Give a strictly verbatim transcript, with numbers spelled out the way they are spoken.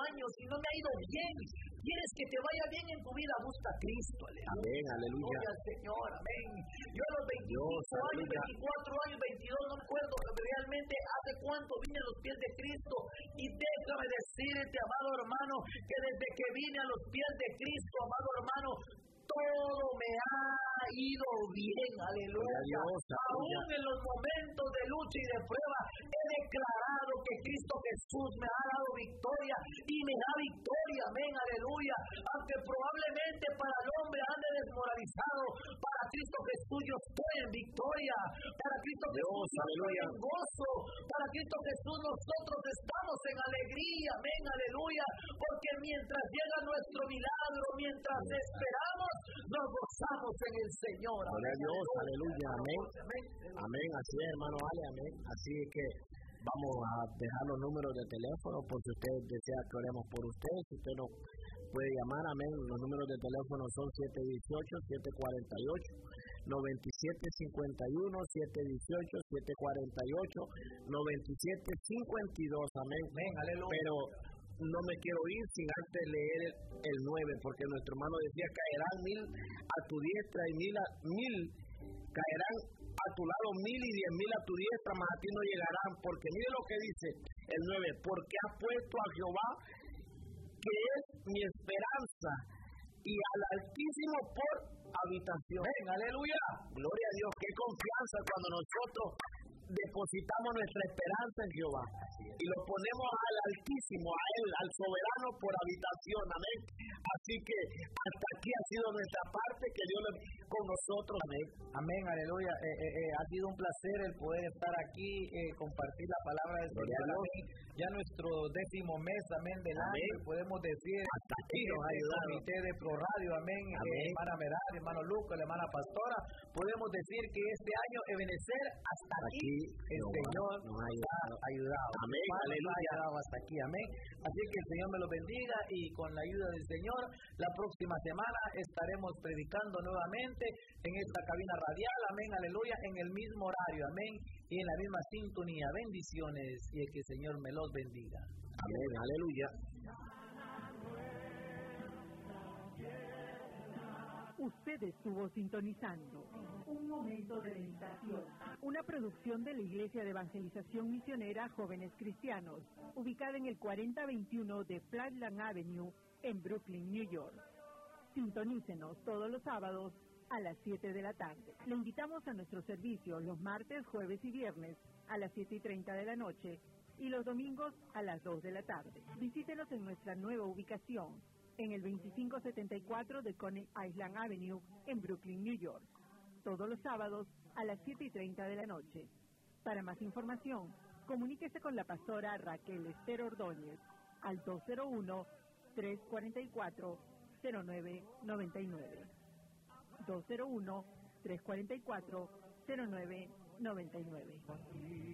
años y no me ha ido bien. ¿Quieres que te vaya bien en tu vida? Busca a Cristo, aleluya. Amén, aleluya. Gloria al Señor, amén. Yo a los veinticinco Dios, años, aleluya. veinticuatro años, veintidós, no me acuerdo realmente hace cuánto vine a los pies de Cristo. Y déjame decirte, amado hermano, que desde que vine a los pies de Cristo, amado hermano, todo me ha ido bien, aleluya. Dios, aún en los momentos de lucha y de prueba, he declarado que Cristo Jesús me ha dado victoria y me da victoria, amén, aleluya. Aunque probablemente para el hombre ande desmoralizado, para Cristo Jesús yo estoy en victoria, para Cristo Jesús yo estoy en gozo, para Cristo Jesús nosotros estamos en alegría, amén, aleluya, porque mientras llega nuestro milagro, mientras esperamos, nos gozamos en el Señor. Gloria a Dios, aleluya, amén. Amén, así es, hermano Ale, amén. Así es que vamos a dejar los números de teléfono por si usted desea que oremos por usted. Si usted no puede llamar, amén. Los números de teléfono son siete uno ocho, siete cuatro ocho, nueve siete cinco uno, siete uno ocho, siete cuatro ocho, nueve siete cinco dos, amén. Amén, aleluya. Pero no me quiero ir sin antes leer el, el nueve, porque nuestro hermano decía, caerán mil a tu diestra y mil a mil, caerán a tu lado mil y diez mil a tu diestra, mas a ti no llegarán, porque mire lo que dice el nueve, porque has puesto a Jehová, que es mi esperanza, y al Altísimo por habitación. Amén, aleluya. Gloria a Dios, qué confianza cuando nosotros depositamos nuestra esperanza en Jehová y lo ponemos al Altísimo, a Él, al Soberano por habitación, amén. Así que hasta aquí ha sido nuestra parte, que Dios le con nosotros, amén. Amén, aleluya. Eh, eh, eh, ha sido un placer el poder estar aquí, eh, compartir la palabra del Señor, amén. Ya nuestro décimo mes, amén, del amén. año, podemos decir, hasta aquí nos ha ayudado. Comité de Pro Radio, amén, amén. Eh, hermana Merari, hermano Lucas, la hermana Pastora, podemos decir que este año Ebenecer hasta aquí, aquí el Señor nos ha ayudado. ha ayudado. Amén, aleluya. Ha ayudado hasta aquí, amén. Así que el Señor me lo bendiga y con la ayuda del Señor, la próxima semana estaremos predicando nuevamente en esta cabina radial, amén, aleluya, en el mismo horario, amén, y en la misma sintonía. Bendiciones y el que el Señor me los bendiga. Amén, aleluya. Usted estuvo sintonizando Un Momento de Meditación, una producción de la Iglesia de Evangelización Misionera Jóvenes Cristianos, ubicada en el cuarenta veintiuno de Flatland Avenue, en Brooklyn, New York. Sintonícenos todos los sábados a las siete de la tarde. Le invitamos a nuestros servicios los martes, jueves y viernes a las siete y treinta de la noche y los domingos a las dos de la tarde. Visítenos en nuestra nueva ubicación, en el veinticinco setenta y cuatro de Coney Island Avenue, en Brooklyn, New York, todos los sábados a las siete y treinta de la noche. Para más información, comuníquese con la pastora Raquel Esther Ordóñez al dos cero uno, tres cuatro cuatro, cero nueve nueve nueve. dos cero uno, tres cuatro cuatro, cero nueve nueve nueve.